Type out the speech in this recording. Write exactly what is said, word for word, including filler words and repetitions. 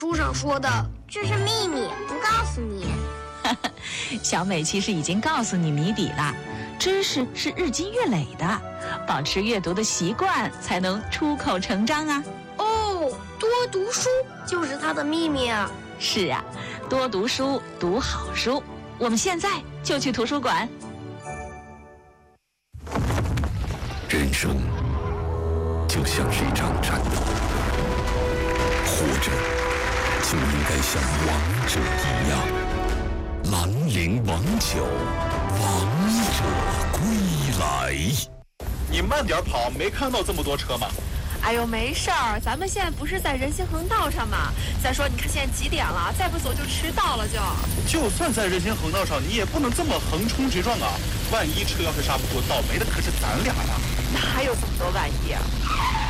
书上说的， 这是秘密，不告诉你。 小美其实已经告诉你谜底了，知识是日积月累的，保持阅读的习惯才能出口成章啊。 哦，多读书就是它的秘密啊。 是啊，多读书，读好书。我们现在就去图书馆。 人生就像是一场战斗，活着就应该像王者一样。兰陵王九，王者归来。 你慢点跑，没看到这么多车吗？ 哎呦，没事儿，咱们现在不是在人行横道上吗？再说，你看现在几点了？再不走就迟到了就。 就算在人行横道上，你也不能这么横冲直撞啊！万一车要是刹不住，倒霉的可是咱俩呀！ 哪有这么多万一啊？